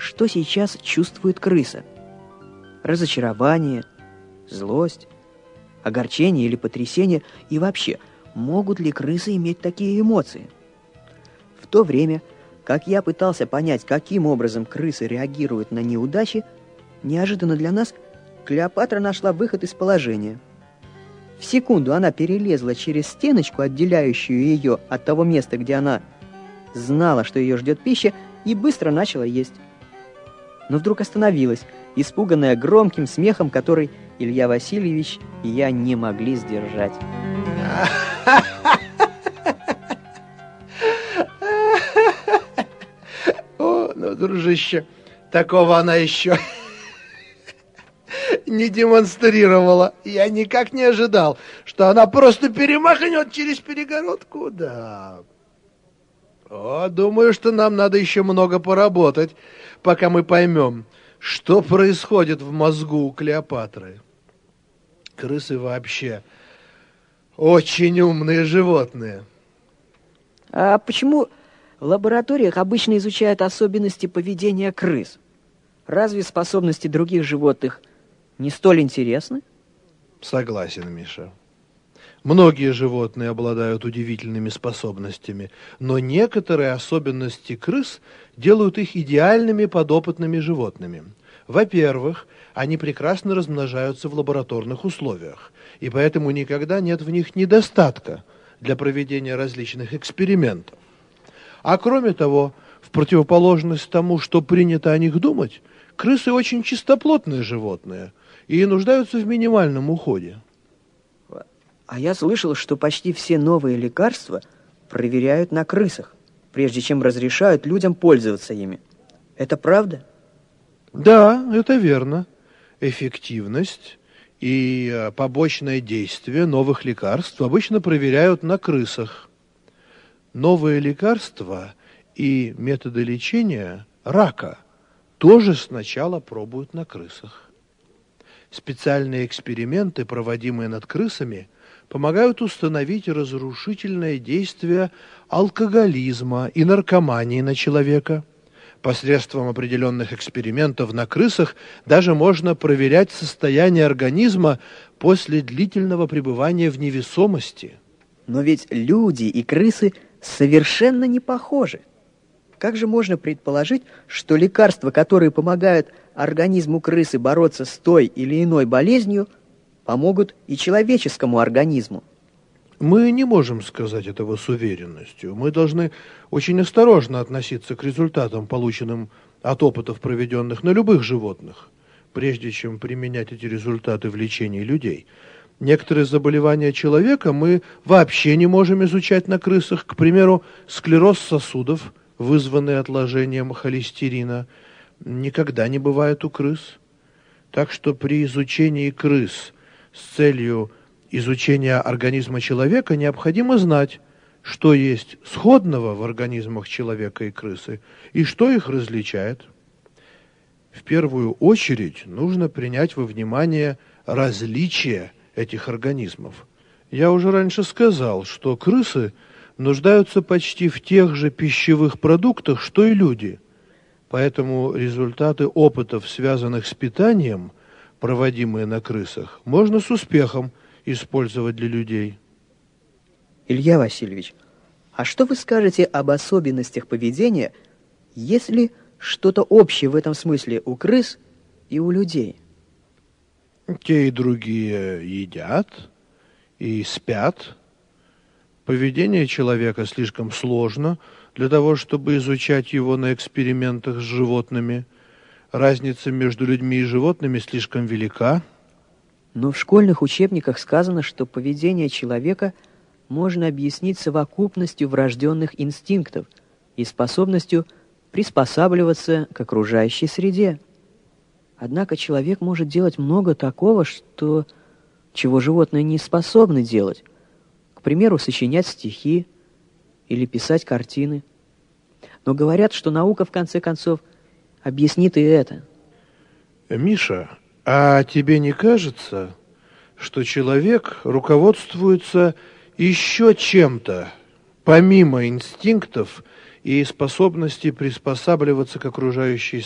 что сейчас чувствует крыса. Разочарование, злость, огорчение или потрясение, и вообще, могут ли крысы иметь такие эмоции? В то время, как я пытался понять, каким образом крысы реагируют на неудачи, неожиданно для нас Клеопатра нашла выход из положения. В секунду она перелезла через стеночку, отделяющую ее от того места, где она знала, что ее ждет пища, и быстро начала есть. Но вдруг остановилась, испуганная громким смехом, который Илья Васильевич и я не могли сдержать. О, ну, дружище, такого она еще не демонстрировала. Я никак не ожидал, что она просто перемахнет через перегородку. Да. О, думаю, что нам надо еще много поработать, пока мы поймем, что происходит в мозгу у Клеопатры. Крысы вообще очень умные животные. А почему в лабораториях обычно изучают особенности поведения крыс? Разве способности других животных не столь интересны? Согласен, Миша. Многие животные обладают удивительными способностями, но некоторые особенности крыс делают их идеальными подопытными животными. Во-первых, они прекрасно размножаются в лабораторных условиях, и поэтому никогда нет в них недостатка для проведения различных экспериментов. А кроме того, в противоположность тому, что принято о них думать, крысы очень чистоплотные животные и нуждаются в минимальном уходе. А я слышал, что почти все новые лекарства проверяют на крысах, прежде чем разрешают людям пользоваться ими. Это правда? Да, это верно. Эффективность и побочное действие новых лекарств обычно проверяют на крысах. Новые лекарства и методы лечения рака тоже сначала пробуют на крысах. Специальные эксперименты, проводимые над крысами, помогают установить разрушительное действие алкоголизма и наркомании на человека. Посредством определенных экспериментов на крысах даже можно проверять состояние организма после длительного пребывания в невесомости. Но ведь люди и крысы совершенно не похожи. Как же можно предположить, что лекарства, которые помогают организму крысы бороться с той или иной болезнью, помогут и человеческому организму? Мы не можем сказать этого с уверенностью. Мы должны очень осторожно относиться к результатам, полученным от опытов, проведенных на любых животных, прежде чем применять эти результаты в лечении людей. Некоторые заболевания человека мы вообще не можем изучать на крысах. К примеру, склероз сосудов, вызванный отложением холестерина, никогда не бывает у крыс. Так что при изучении крыс с целью изучения организма человека необходимо знать, что есть сходного в организмах человека и крысы, и что их различает. В первую очередь нужно принять во внимание различия этих организмов. Я уже раньше сказал, что крысы нуждаются почти в тех же пищевых продуктах, что и люди. Поэтому результаты опытов, связанных с питанием, проводимые на крысах, можно с успехом использовать для людей. Илья Васильевич, а что вы скажете об особенностях поведения, есть ли что-то общее в этом смысле у крыс и у людей? Те и другие едят и спят. Поведение человека слишком сложно для того, чтобы изучать его на экспериментах с животными. Разница между людьми и животными слишком велика. Но в школьных учебниках сказано, что поведение человека можно объяснить совокупностью врожденных инстинктов и способностью приспосабливаться к окружающей среде. Однако человек может делать много такого, чего животные не способны делать. К примеру, сочинять стихи или писать картины. Но говорят, что наука, в конце концов, объяснит и это. Миша, а тебе не кажется, что человек руководствуется еще чем-то, помимо инстинктов и способности приспосабливаться к окружающей